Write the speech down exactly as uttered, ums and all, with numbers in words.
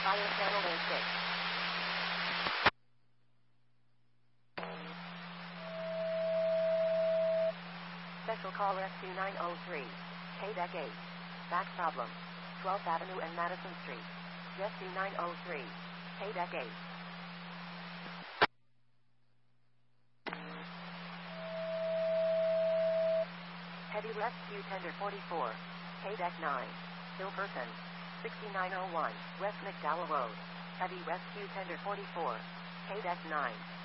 Fire channel A six. Special call Rescue nine oh three. K-Deck eight. Back problem. twelfth Avenue and Madison Street. Rescue nine oh three. K-Deck eight. Heavy Rescue Tender forty-four. K-Deck nine. Still person. sixty-nine oh one. West McDowell Road. Heavy Rescue Tender forty-four. K-Deck nine.